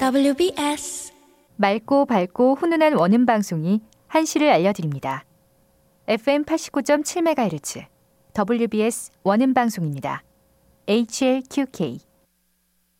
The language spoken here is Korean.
WBS 맑고 밝고 훈훈한 원음 방송이 한시를 알려드립니다. FM 89.7MHz WBS 원음 방송입니다. HLQK